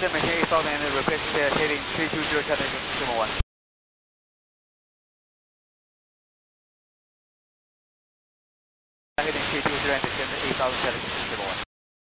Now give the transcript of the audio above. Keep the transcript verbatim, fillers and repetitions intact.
Destination maintain eight thousand and request uh, heading three two zero seven seven one. Heading three two zero and descend eight thousand seven seven one.